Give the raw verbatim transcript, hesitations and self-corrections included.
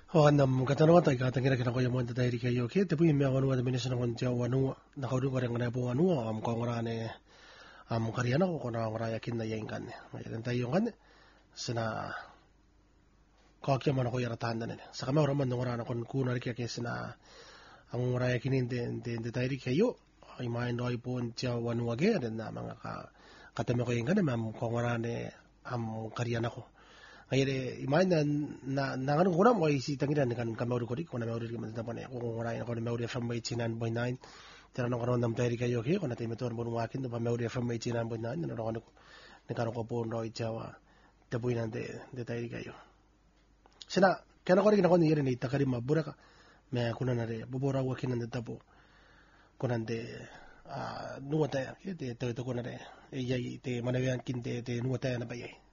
O nam katano ta ka tangira kina ko yamo ta iri kayo ke te pui me wanu da minisa kon tia wanu na ko ru ko ngana po wanu am ko ngara ne am kariana ko na ngara yakin na yang kan ma yan ta yung kan sina ko kya man ko yara tanda ne sa kama ro man ngara na kon ku na ri ke sina ang ngara yakin de de de ta iri kayo ai mai no ai po tia wanu age den na mga ka katame ko yang kan am ko ngara ne am kariana ko ayere imagine na na ngano kuna mo isi tangira kan kamau ko ko na mauri ko man tapane ko ngora ko na mauri from eighty-nine point nine tera no kono nam tairi kayo ke ko na timi tor mo wakin pa mauri from eighty-nine point nine no kono ne karo ko po no ichawa te buinan de de tairi kayo sina kana ko ri na ko ni yere ni takari mabura ka me kuna na re bobora wakin na tapo kuna de a nuwata ke te te ko na re e yai te manawian kin te te nuwata na bayai